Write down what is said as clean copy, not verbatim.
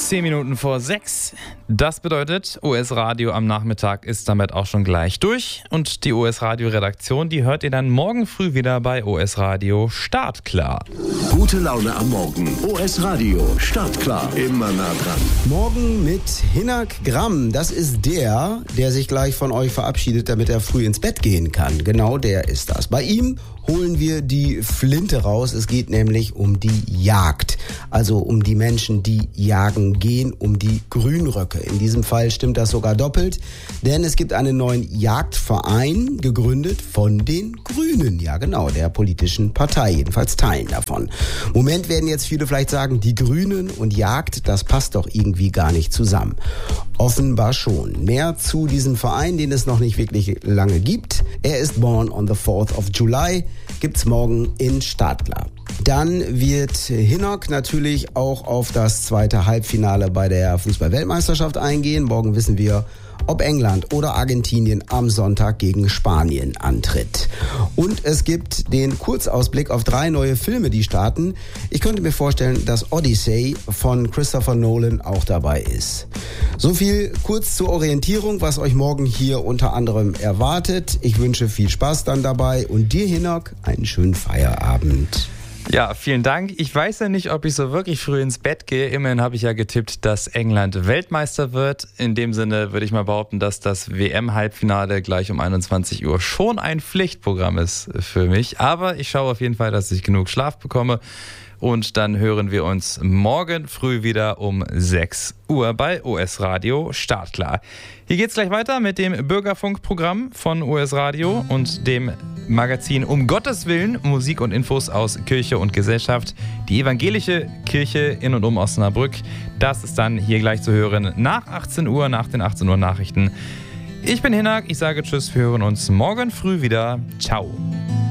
10 Minuten vor 6. Das bedeutet, OS Radio am Nachmittag ist damit auch schon gleich durch. Und die OS Radio Redaktion, die hört ihr dann morgen früh wieder bei OS Radio Startklar. Gute Laune am Morgen. OS Radio Startklar. Immer nah dran. Morgen mit Hinak Gramm. Das ist der sich gleich von euch verabschiedet, damit er früh ins Bett gehen kann. Genau der ist das. Bei ihm holen wir die Flinte raus. Es geht nämlich um die Jagd. Also um die Menschen, die jagen gehen, um die Grünröcke. In diesem Fall stimmt das sogar doppelt, denn es gibt einen neuen Jagdverein, gegründet von den Grünen. Ja genau, der politischen Partei, jedenfalls Teilen davon. Moment werden jetzt viele vielleicht sagen, die Grünen und Jagd, das passt doch irgendwie gar nicht zusammen. Offenbar schon. Mehr zu diesem Verein, den es noch nicht wirklich lange gibt. Er ist born on the 4th of July. Gibt's morgen in Startklar. Dann wird Hinak natürlich auch auf das zweite Halbfinale bei der Fußball-Weltmeisterschaft eingehen. Morgen wissen wir, ob England oder Argentinien am Sonntag gegen Spanien antritt. Und es gibt den Kurzausblick auf 3 neue Filme, die starten. Ich könnte mir vorstellen, dass Odyssey von Christopher Nolan auch dabei ist. So viel kurz zur Orientierung, was euch morgen hier unter anderem erwartet. Ich wünsche viel Spaß dann dabei und dir, Hinak, einen schönen Feierabend. Ja, vielen Dank. Ich weiß ja nicht, ob ich so wirklich früh ins Bett gehe. Immerhin habe ich ja getippt, dass England Weltmeister wird. In dem Sinne würde ich mal behaupten, dass das WM-Halbfinale gleich um 21 Uhr schon ein Pflichtprogramm ist für mich. Aber ich schaue auf jeden Fall, dass ich genug Schlaf bekomme. Und dann hören wir uns morgen früh wieder um 6 Uhr bei OS Radio Startklar. Hier geht's gleich weiter mit dem Bürgerfunkprogramm von OS Radio und dem Magazin Um Gottes Willen, Musik und Infos aus Kirche und Gesellschaft. Die evangelische Kirche in und um Osnabrück. Das ist dann hier gleich zu hören nach 18 Uhr, nach den 18 Uhr Nachrichten. Ich bin Hinak, ich sage Tschüss, wir hören uns morgen früh wieder. Ciao.